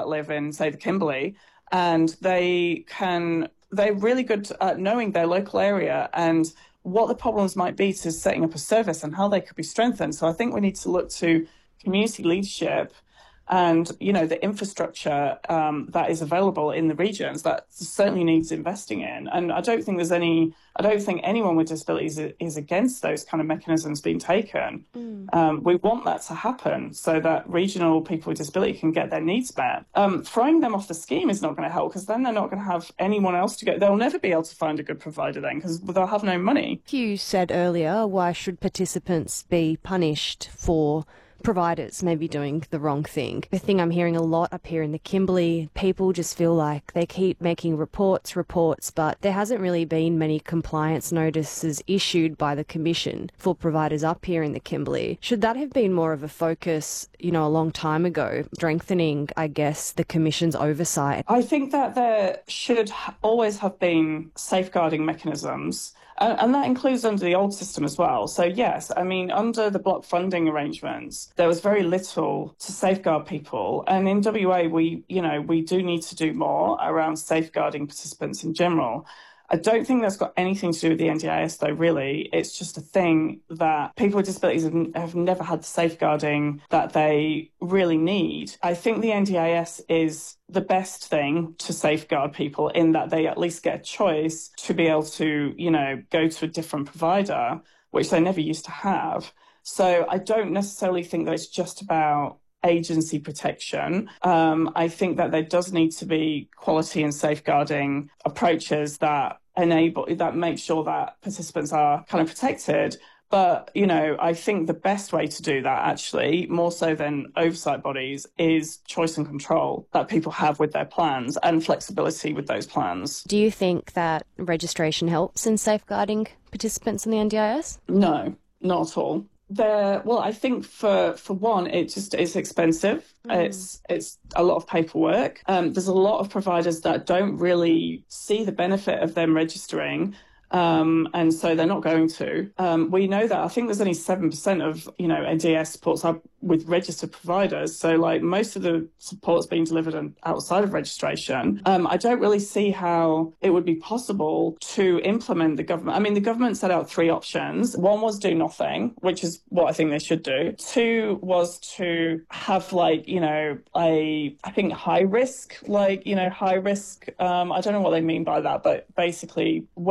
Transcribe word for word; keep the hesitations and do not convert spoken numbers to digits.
that live in, say, the Kimberley, and they can, they're really good at knowing their local area and what the problems might be to setting up a service and how they could be strengthened. So I think we need to look to community leadership and, you know, the infrastructure um, that is available in the regions that certainly needs investing in. And I don't think there's any, I don't think anyone with disabilities is, is against those kind of mechanisms being taken. Mm. Um, we want that to happen so that regional people with disability can get their needs met. Um, throwing them off the scheme is not going to help because then they're not going to have anyone else to go. They'll never be able to find a good provider then because they'll have no money. You said earlier, why should participants be punished for providers maybe doing the wrong thing? The thing I'm hearing a lot up here in the Kimberley, people just feel like they keep making reports, reports, but there hasn't really been many compliance notices issued by the Commission for providers up here in the Kimberley. Should that have been more of a focus, you know, a long time ago, strengthening, I guess, the Commission's oversight? I think that there should always have been safeguarding mechanisms. Uh, and that includes under the old system as well. So, yes, I mean, under the block funding arrangements, there was very little to safeguard people. And in W A, we, you know, we do need to do more around safeguarding participants in general. I don't think that's got anything to do with the N D I S, though, really. It's just a thing that people with disabilities have, have never had the safeguarding that they really need. I think the N D I S is the best thing to safeguard people in that they at least get a choice to be able to, you know, go to a different provider, which they never used to have. So I don't necessarily think that it's just about agency protection. Um, I think that there does need to be quality and safeguarding approaches that enable, that make sure that participants are kind of protected. But, you know, I think the best way to do that, actually, more so than oversight bodies, is choice and control that people have with their plans and flexibility with those plans. Do you think that registration helps in safeguarding participants in the N D I S? No, not at all. There, well, I think for, for one, it just is expensive. Mm. It's it's a lot of paperwork. Um, there's a lot of providers that don't really see the benefit of them registering. Um, and so they're not going to. Um, we know that I think there's only seven percent of, you know, N D I S supports are with registered providers. So like most of the support's being delivered outside of registration. Um, I don't really see how it would be possible to implement the government. I mean, the government set out three options. One was do nothing, which is what I think they should do. Two was to have like, you know, a, I think high risk, like, you know, high risk. Um, I don't know what they mean by that, but basically